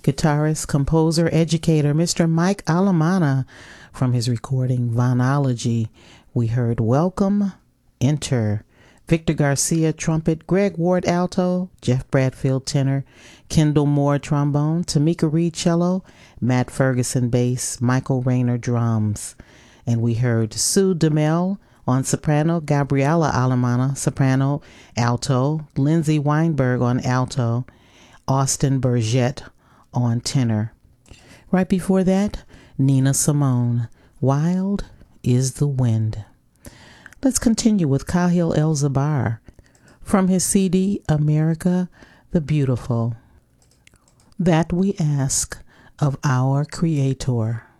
Guitarist, composer, educator, Mr. Mike Alamana. From his recording Vinology, we heard Welcome, Enter. Victor Garcia, trumpet, Greg Ward, alto, Jeff Bradfield, tenor, Kendall Moore, trombone, Tamika Reed, cello, Matt Ferguson, bass, Michael Rayner, drums. And we heard Sue DeMel on soprano, Gabriela Alamana, soprano, alto, Lindsay Weinberg on alto, Austin Burgett on tenor. Right before that, Nina Simone, Wild is the Wind. Let's continue with Kahil El-Zabar from his CD, America the Beautiful. That we ask of our Creator.